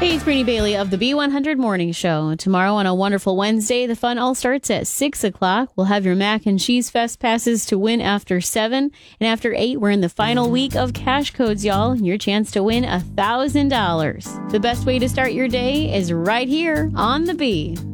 Hey, it's Brittany Bailey of the B100 Morning Show. Tomorrow on a wonderful Wednesday, the fun all starts at 6 o'clock. We'll have your Mac and Cheese Fest passes to win after 7. And after 8, we're in the final week of Cash Codes, y'all. Your chance to win $1,000. The best way to start your day is right here on the B.